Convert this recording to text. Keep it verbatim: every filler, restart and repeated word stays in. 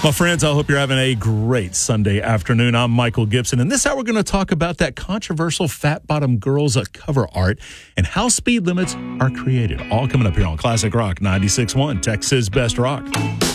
My friends, I hope you're having a great Sunday afternoon. I'm Michael Gibson, and this hour we're going to talk about that controversial Fat Bottom Girls cover art and how speed limits are created. All coming up here on Classic Rock ninety-six point one, Texas Best Rock.